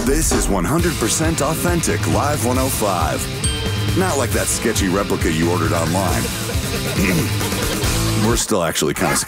This is 100% authentic Live 105. Not like that sketchy replica you ordered online. We're still actually kind of